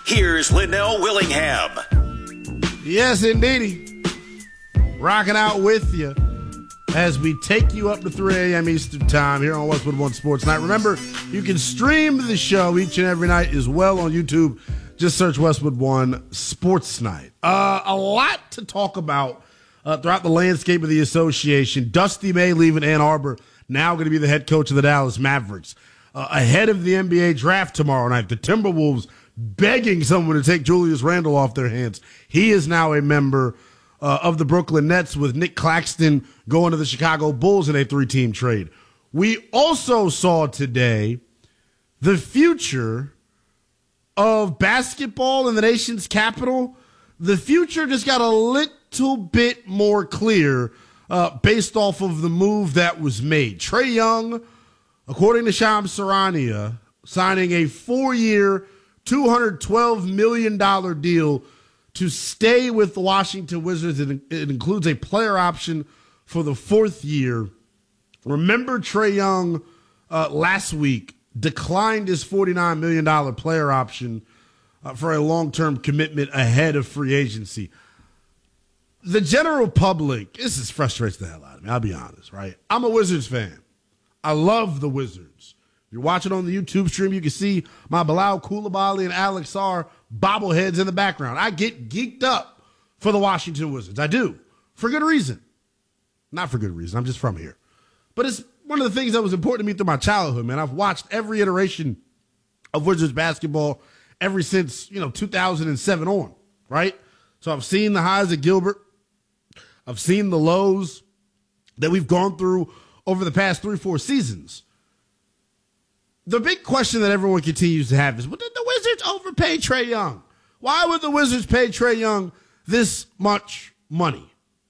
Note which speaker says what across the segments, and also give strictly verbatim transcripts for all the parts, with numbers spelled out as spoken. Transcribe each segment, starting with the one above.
Speaker 1: Here's Linnell Willingham.
Speaker 2: Yes, indeedy. Rocking out with you as we take you up to three a.m. Eastern Time here on Westwood One Sports Night. Remember, you can stream the show each and every night as well on YouTube. Just search Westwood One Sports Night. Uh, a lot to talk about uh, throughout the landscape of the association. Dusty May leaving Ann Arbor, now going to be the head coach of the Dallas Mavericks. Uh, ahead of the N B A draft tomorrow night, the Timberwolves begging someone to take Julius Randle off their hands. He is now a member uh, of the Brooklyn Nets, with Nick Claxton going to the Chicago Bulls in a three-team trade. We also saw today the future of basketball in the nation's capital. The future just got a little bit more clear uh, based off of the move that was made. Trae Young, according to Shams Charania, signing a four-year, two hundred twelve million dollars deal to stay with the Washington Wizards. It, it includes a player option for the fourth year. Remember, Trae Young uh, last week declined his forty-nine million dollars player option uh, for a long-term commitment ahead of free agency. The general public, this is frustrates the hell out of me, I'll be honest, right? I'm a Wizards fan. I love the Wizards. If you're watching on the YouTube stream, you can see my Bilal Coulibaly and Alex Sarr bobbleheads in the background. I get geeked up for the Washington Wizards. I do, for good reason. Not for good reason. I'm just from here. But it's one of the things that was important to me through my childhood, man. I've watched every iteration of Wizards basketball ever since, you know, two thousand seven on, right? So I've seen the highs of Gilbert. I've seen the lows that we've gone through over the past three, four seasons. The big question that everyone continues to have is, well, did the Wizards overpay Trae Young? Why would the Wizards pay Trae Young this much money?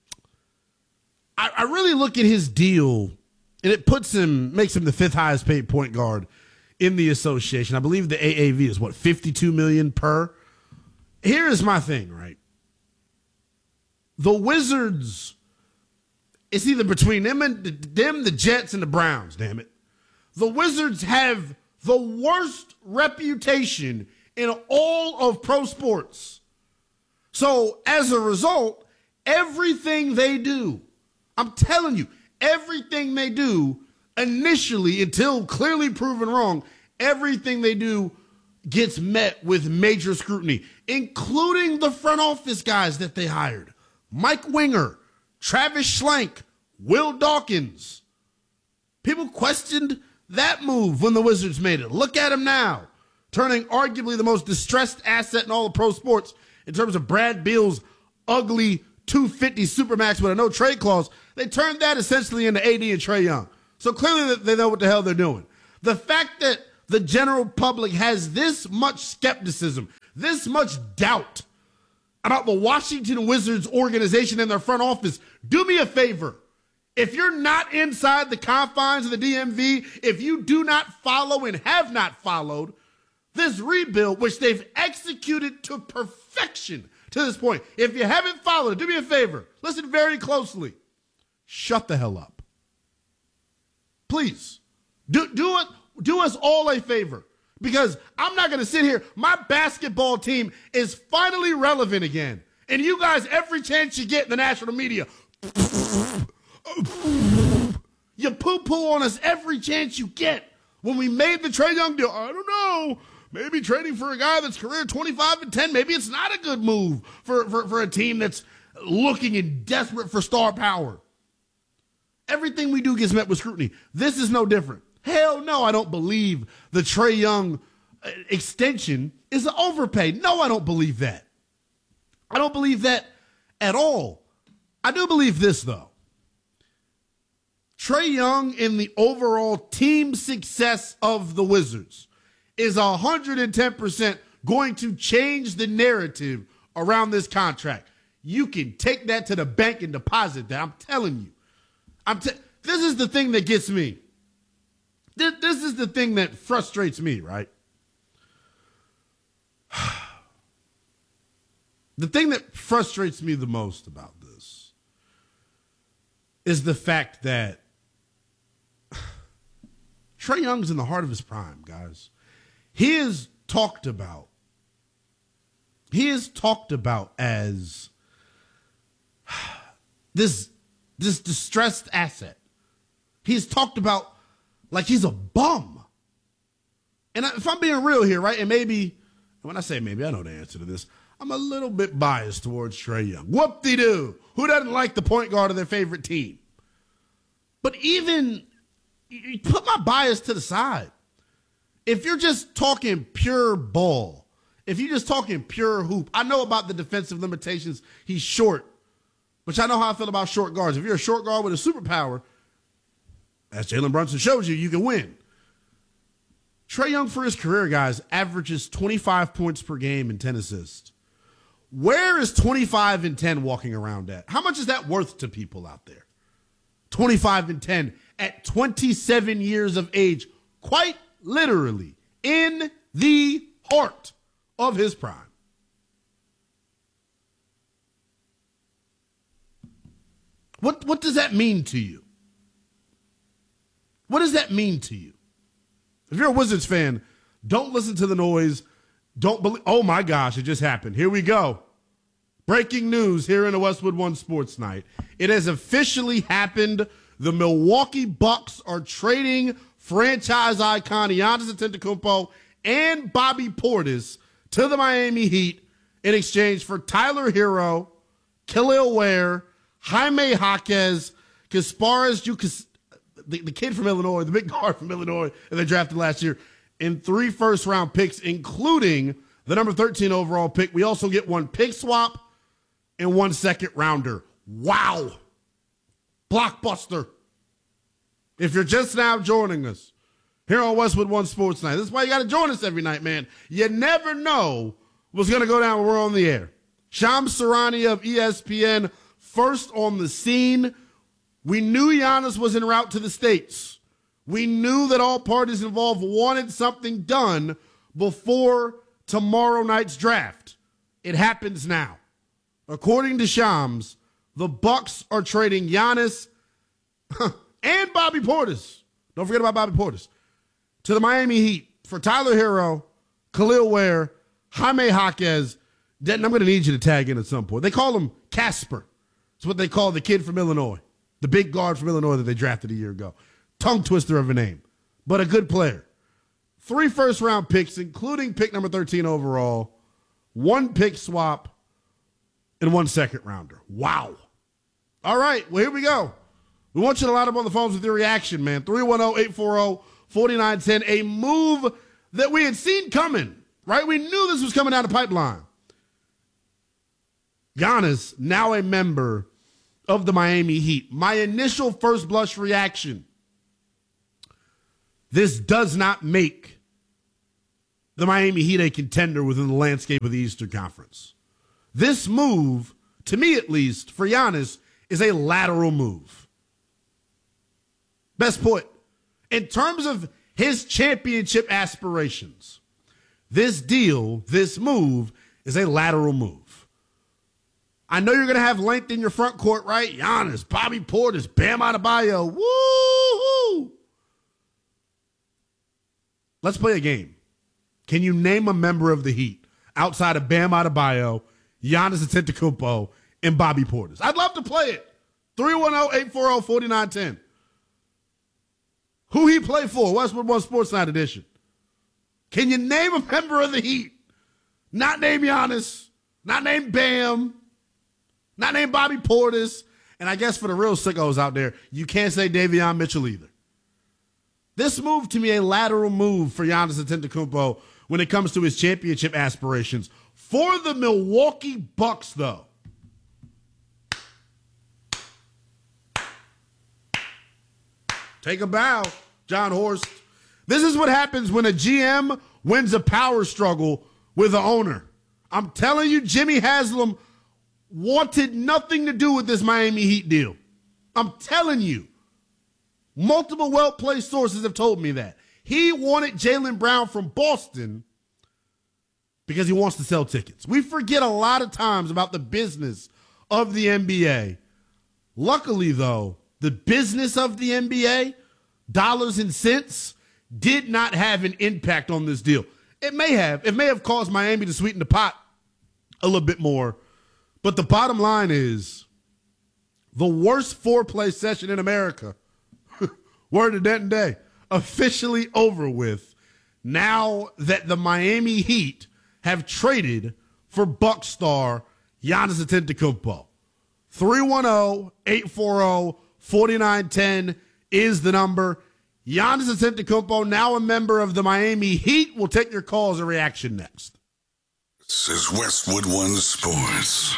Speaker 2: I, I really look at his deal, and it puts him, makes him the fifth highest paid point guard in the association. I believe the A A V is, what, fifty-two million dollars per? Here is my thing, right? The Wizards, it's either between them and them, the Jets, and the Browns, damn it. The Wizards have the worst reputation in all of pro sports. So as a result, everything they do, I'm telling you, everything they do initially, until clearly proven wrong, everything they do gets met with major scrutiny, including the front office guys that they hired. Mike Winger, Travis Schlenk, Will Dawkins. People questioned that move when the Wizards made it. Look at him now, turning arguably the most distressed asset in all of pro sports in terms of Brad Beal's ugly two fifty Supermax with a no trade clause. They turned that essentially into A D and Trae Young. So clearly they know what the hell they're doing. The fact that the general public has this much skepticism, this much doubt about the Washington Wizards organization and their front office, do me a favor. If you're not inside the confines of the D M V, if you do not follow and have not followed this rebuild, which they've executed to perfection to this point, if you haven't followed it, do me a favor. Listen very closely. Shut the hell up. Please. Do, do it. Do us all a favor. Because I'm not going to sit here. My basketball team is finally relevant again. And you guys, every chance you get in the national media, you poo-poo on us every chance you get. When we made the Trae Young deal, I don't know, maybe trading for a guy that's career twenty-five and ten, maybe it's not a good move for, for, for a team that's looking and desperate for star power. Everything we do gets met with scrutiny. This is no different. Hell no, I don't believe the Trae Young extension is an overpay. No, I don't believe that. I don't believe that at all. I do believe this, though. Trae Young in the overall team success of the Wizards is one hundred ten percent going to change the narrative around this contract. You can take that to the bank and deposit that. I'm telling you. I'm t- this is the thing that gets me. This, this is the thing that frustrates me, right? The thing that frustrates me the most about this is the fact that Trae Young's in the heart of his prime, guys. He is talked about he is talked about as this, this distressed asset. He's talked about like he's a bum. And if I'm being real here, right, and maybe, when I say maybe, I know the answer to this, I'm a little bit biased towards Trae Young. Whoop-de-doo. Who doesn't like the point guard of their favorite team? But even, you put my bias to the side. If you're just talking pure ball, if you're just talking pure hoop, I know about the defensive limitations. He's short, which I know how I feel about short guards. If you're a short guard with a superpower, as Jalen Brunson shows you, you can win. Trae Young, for his career, guys, averages twenty-five points per game and ten assists. Where is twenty-five and ten walking around at? How much is that worth to people out there? twenty-five and ten at twenty-seven years of age, quite literally in the heart of his prime. What, what does that mean to you? What does that mean to you? If you're a Wizards fan, don't listen to the noise. Don't believe. Oh my gosh, it just happened. Here we go. Breaking news here in the Westwood One Sports Night. It has officially happened. The Milwaukee Bucks are trading franchise icon Giannis Antetokounmpo and Bobby Portis to the Miami Heat in exchange for Tyler Hero, Khalil Ware, Jaime Jaquez, Kasparas Jukas, the, the kid from Illinois, the big guard from Illinois that they drafted last year, and three first-round picks, including the number thirteen overall pick. We also get one pick swap and one second-rounder. Wow. Blockbuster. If you're just now joining us here on Westwood One Sports Night, this is why you got to join us every night, man. You never know what's going to go down when we're on the air. Shams Charania of E S P N, first on the scene. We knew Giannis was en route to the States. We knew that all parties involved wanted something done before tomorrow night's draft. It happens now. According to Shams, the Bucks are trading Giannis and Bobby Portis. Don't forget about Bobby Portis. To the Miami Heat for Tyler Hero, Khalil Ware, Jaime Jaquez. Denton, I'm going to need you to tag in at some point. They call him Casper. It's what they call the kid from Illinois, the big guard from Illinois that they drafted a year ago. Tongue twister of a name, but a good player. Three first-round picks, including pick number thirteen overall, one pick swap, and one second-rounder. Wow. All right, well, here we go. We want you to line up on the phones with your reaction, man. three one zero, eight four zero, four nine one zero. A move that we had seen coming, right? We knew this was coming down the pipeline. Giannis, now a member of the Miami Heat. My initial first blush reaction, this does not make the Miami Heat a contender within the landscape of the Eastern Conference. This move, to me at least, for Giannis, is a lateral move. Best put, in terms of his championship aspirations, this deal, this move, is a lateral move. I know you're going to have length in your front court, right? Giannis, Bobby Portis, Bam Adebayo. Woo-hoo! Let's play a game. Can you name a member of the Heat outside of Bam Adebayo, Giannis Antetokounmpo, and Bobby Portis? I'd love to play it. three one zero, eight four zero, four nine one zero. Who he play for? Westwood One Sports Night edition. Can you name a member of the Heat? Not name Giannis. Not name Bam. Not named Bobby Portis. And I guess for the real sickos out there, you can't say Davion Mitchell either. This move to me a lateral move for Giannis Antetokounmpo when it comes to his championship aspirations. For the Milwaukee Bucks, though, take a bow, John Horst. This is what happens when a G M wins a power struggle with an owner. I'm telling you, Jimmy Haslam wanted nothing to do with this Miami Heat deal. I'm telling you. Multiple well-placed sources have told me that. He wanted Jaylen Brown from Boston because he wants to sell tickets. We forget a lot of times about the business of the N B A. Luckily, though, the business of the N B A, dollars and cents, did not have an impact on this deal. It may have. It may have caused Miami to sweeten the pot a little bit more. But the bottom line is the worst foreplay session in America, word to Denton Day, officially over with now that the Miami Heat have traded for Buck star Giannis Antetokounmpo. three one zero, eight four zero, four nine one zero is the number. Giannis Antetokounmpo, now a member of the Miami Heat. We'll take your calls and reaction next.
Speaker 1: This is Westwood One Sports.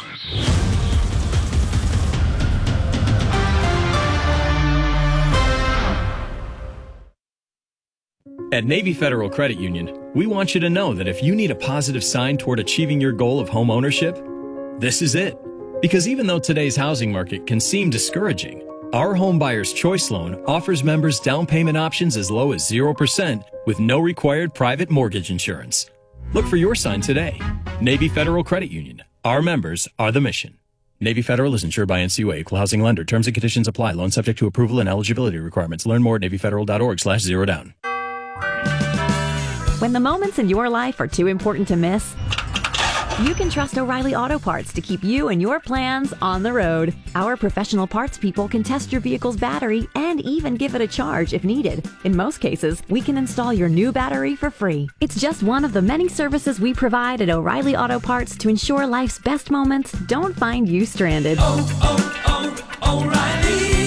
Speaker 3: At Navy Federal Credit Union, we want you to know that if you need a positive sign toward achieving your goal of home ownership, this is it. Because even though today's housing market can seem discouraging, our Home Buyer's Choice Loan offers members down payment options as low as zero percent with no required private mortgage insurance. Look for your sign today. Navy Federal Credit Union. Our members are the mission. Navy Federal is insured by N C U A, Equal Housing Lender. Terms and conditions apply. Loan subject to approval and eligibility requirements. Learn more at NavyFederal.org slash zero down.
Speaker 4: When the moments in your life are too important to miss, you can trust O'Reilly Auto Parts to keep you and your plans on the road. Our professional parts people can test your vehicle's battery and even give it a charge if needed. In most cases, we can install your new battery for free. It's just one of the many services we provide at O'Reilly Auto Parts to ensure life's best moments don't find you stranded.
Speaker 5: Oh, oh, O'Reilly.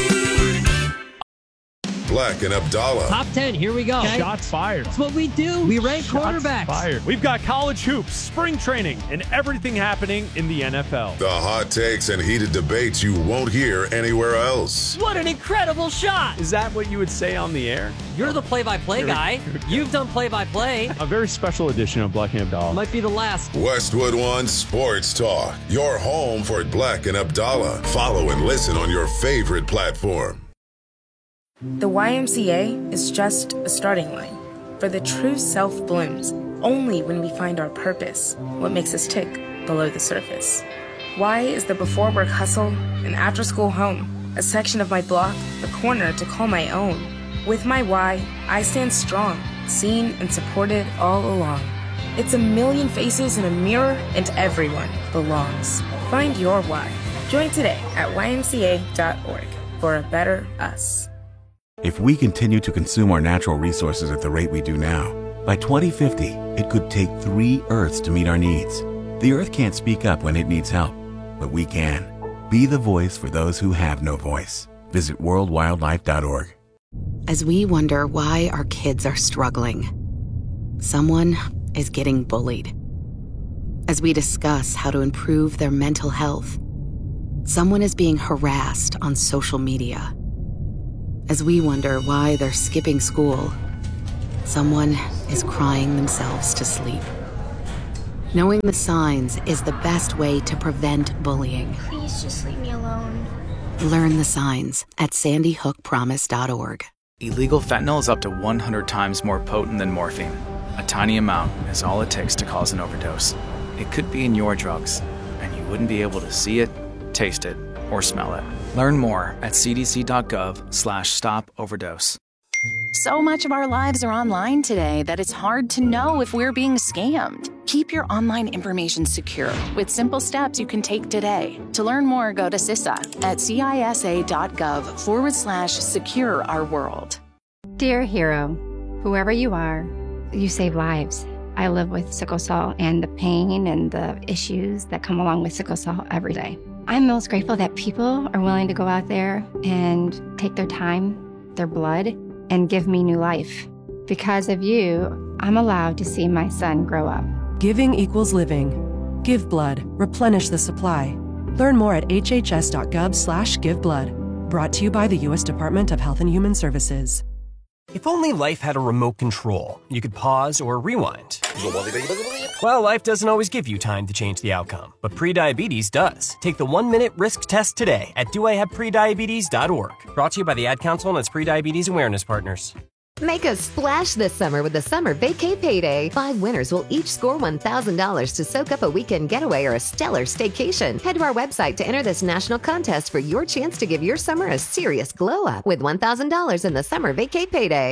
Speaker 6: Black and Abdallah.
Speaker 7: Top ten, here we go.
Speaker 8: Okay. Shots fired.
Speaker 7: That's what we do. We rank
Speaker 8: Shots
Speaker 7: quarterbacks.
Speaker 8: Fired. We've got college hoops, spring training, and everything happening in the N F L.
Speaker 6: The hot takes and heated debates you won't hear anywhere else.
Speaker 7: What an incredible shot.
Speaker 8: Is that what you would say on the air?
Speaker 7: You're the play-by-play guy. You've done play-by-play.
Speaker 8: A very special edition of Black and Abdallah.
Speaker 7: Might be the last.
Speaker 6: Westwood One Sports Talk. Your home for Black and Abdallah. Follow and listen on your favorite platform.
Speaker 9: The Y M C A is just a starting line, for the true self blooms only when we find our purpose, what makes us tick below the surface. Y is the before work hustle, an after school home, a section of my block, a corner to call my own. With my Y, I stand strong, seen and supported all along. It's a million faces in a mirror, and everyone belongs. Find your Y. Join today at Y M C A dot org for a better us.
Speaker 10: If we continue to consume our natural resources at the rate we do now, by twenty fifty, it could take three Earths to meet our needs. The Earth can't speak up when it needs help, but we can. Be the voice for those who have no voice. Visit world wildlife dot org.
Speaker 11: As we wonder why our kids are struggling, someone is getting bullied. As we discuss how to improve their mental health, someone is being harassed on social media. As we wonder why they're skipping school, someone is crying themselves to sleep. Knowing the signs is the best way to prevent bullying.
Speaker 12: Please just leave me alone.
Speaker 11: Learn the signs at sandy hook promise dot org.
Speaker 13: Illegal fentanyl is up to one hundred times more potent than morphine. A tiny amount is all it takes to cause an overdose. It could be in your drugs, and you wouldn't be able to see it, taste it, or smell it. Learn more at c d c dot gov slash stop overdose.
Speaker 14: So much of our lives are online today that it's hard to know if we're being scammed. Keep your online information secure with simple steps you can take today. To learn more, go to C I S A at c i s a dot gov forward slash secure our world.
Speaker 15: Dear hero, whoever you are, you save lives. I live with sickle cell and the pain and the issues that come along with sickle cell every day. I'm most grateful that people are willing to go out there and take their time, their blood, and give me new life. Because of you, I'm allowed to see my son grow up.
Speaker 16: Giving equals living. Give blood. Replenish the supply. Learn more at h h s dot gov slash give blood. Brought to you by the U S Department of Health and Human Services.
Speaker 17: If only life had a remote control, you could pause or rewind. Well, life doesn't always give you time to change the outcome, but prediabetes does. Take the one-minute risk test today at do I have prediabetes dot org. Brought to you by the Ad Council and its Prediabetes Awareness Partners.
Speaker 18: Make a splash this summer with the Summer Vacay Payday. Five winners will each score one thousand dollars to soak up a weekend getaway or a stellar staycation. Head to our website to enter this national contest for your chance to give your summer a serious glow up with one thousand dollars in the Summer Vacay Payday.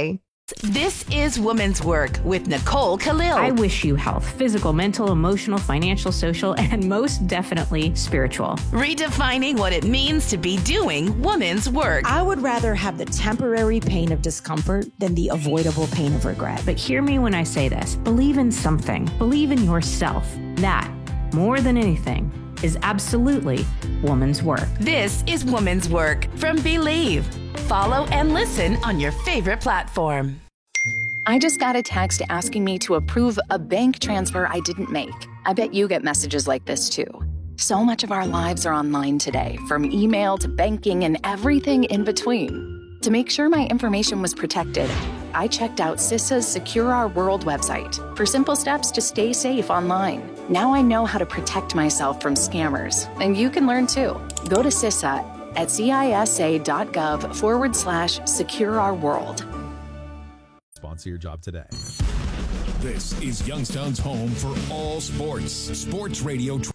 Speaker 19: This is Women's Work with Nicole Khalil.
Speaker 20: I wish you health, physical, mental, emotional, financial, social, and most definitely spiritual.
Speaker 19: Redefining what it means to be doing women's work.
Speaker 21: I would rather have the temporary pain of discomfort than the avoidable pain of regret.
Speaker 20: But hear me when I say this. Believe in something. Believe in yourself. That, more than anything, is absolutely woman's work.
Speaker 19: This is Women's Work from Believe. Follow and listen on your favorite platform.
Speaker 14: I just got a text asking me to approve a bank transfer I didn't make. I bet you get messages like this too. So much of our lives are online today, from email to banking and everything in between. To make sure my information was protected, I checked out CISA's Secure Our World website for simple steps to stay safe online. Now I know how to protect myself from scammers, and you can learn too. Go to CISA at cisa.gov forward slash secure our world.
Speaker 22: Sponsor your job today.
Speaker 23: This is Youngstown's home for all sports. Sports Radio